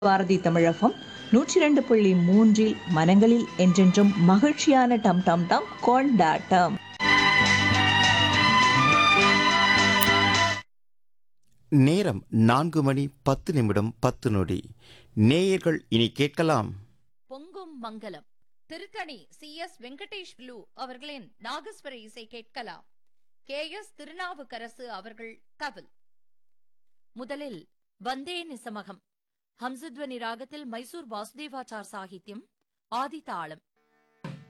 பாரதி தமிழகம் 102.3 மனங்களில் என்றென்றும் மகிழ்ச்சியான டம் டம் டம் கொண்டாட்டம். நேரம் 4:10 நேயர்கள் இனி கேட்கலாம். பொங்கும் மங்கலம் திருத்தணி CS வெங்கடேஷ்லு அவர்களின் நாகஸ்வர இசை கேட்கலாம். KS திருநாவுக்கரசு அவர்கள் தவில். முதலில் வந்தே நிசமகம் ஹம்சத்வனி ராகத்தில் மைசூர் வாசுதேவாச்சார் சாகித்யம், ஆதி தாளம்.